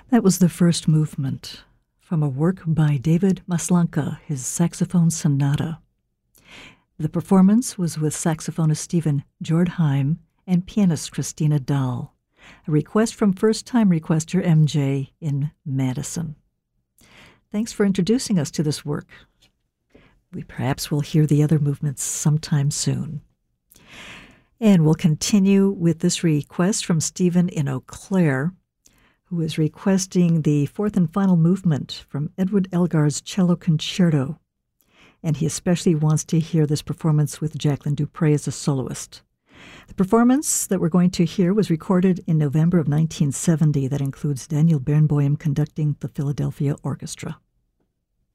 That was the first movement from a work by David Maslanka, his saxophone sonata. The performance was with saxophonist Stephen Jordheim and pianist Christina Dahl, a request from first-time requester MJ in Madison. Thanks for introducing us to this work. We perhaps will hear the other movements sometime soon. And we'll continue with this request from Stephen in Eau Claire, who is requesting the fourth and final movement from Edward Elgar's Cello Concerto. And he especially wants to hear this performance with Jacqueline Dupre as a soloist. The performance that we're going to hear was recorded in November of 1970. That includes Daniel Barenboim conducting the Philadelphia Orchestra.